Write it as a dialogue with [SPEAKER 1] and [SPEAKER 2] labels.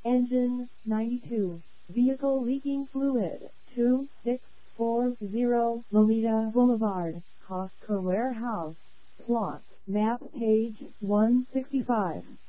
[SPEAKER 1] Engine 92. Vehicle leaking fluid. 2640 Lomita Boulevard, Costco Warehouse. Plot. Map page 165.